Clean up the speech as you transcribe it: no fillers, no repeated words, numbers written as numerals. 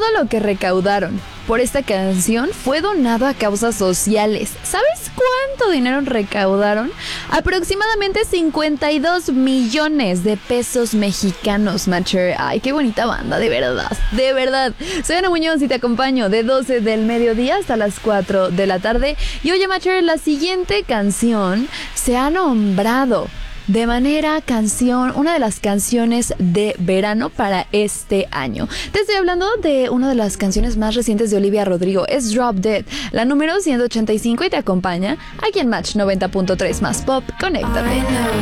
lo que recaudaron por esta canción fue donado a causas sociales. ¿Sabes cuánto dinero recaudaron? Aproximadamente 52 millones de pesos mexicanos, Macher. Ay, qué bonita banda, de verdad, de verdad. Soy Ana Muñoz y te acompaño de 12 del mediodía hasta las 4 de la tarde. Y oye, Macher, la siguiente canción se ha nombrado de manera canción, una de las canciones de verano para este año. Te estoy hablando de una de las canciones más recientes de Olivia Rodrigo, es Drop Dead, la número 185, y te acompaña aquí en Match 90.3 más Pop. Conéctate.